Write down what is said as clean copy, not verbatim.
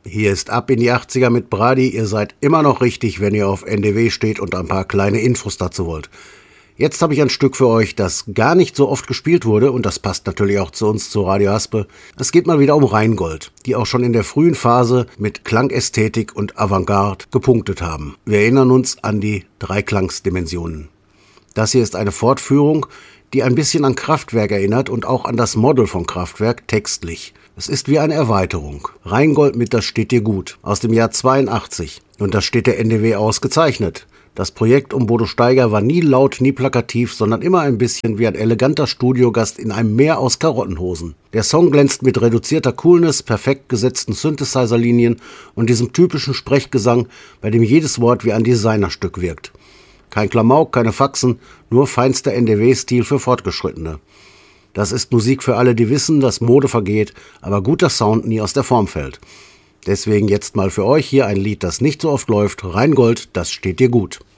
Hier ist Ab in die 80er mit Brady. Ihr seid immer noch richtig, wenn ihr auf NDW steht und ein paar kleine Infos dazu wollt. Jetzt habe ich ein Stück für euch, das gar nicht so oft gespielt wurde, und das passt natürlich auch zu uns, zu Radio Haspe. Es geht mal wieder um Rheingold, die auch schon in der frühen Phase mit Klangästhetik und Avantgarde gepunktet haben. Wir erinnern uns an die Dreiklangsdimensionen. Das hier ist eine Fortführung, die ein bisschen an Kraftwerk erinnert und auch an das Model von Kraftwerk textlich. Es ist wie eine Erweiterung. Rheingold mit Das steht dir gut aus dem Jahr 82. Und das steht der NDW ausgezeichnet. Das Projekt um Bodo Steiger war nie laut, nie plakativ, sondern immer ein bisschen wie ein eleganter Studiogast in einem Meer aus Karottenhosen. Der Song glänzt mit reduzierter Coolness, perfekt gesetzten Synthesizer-Linien und diesem typischen Sprechgesang, bei dem jedes Wort wie ein Designerstück wirkt. Kein Klamauk, keine Faxen, nur feinster NDW-Stil für Fortgeschrittene. Das ist Musik für alle, die wissen, dass Mode vergeht, aber guter Sound nie aus der Form fällt. Deswegen jetzt mal für euch hier ein Lied, das nicht so oft läuft. Rheingold, das steht dir gut.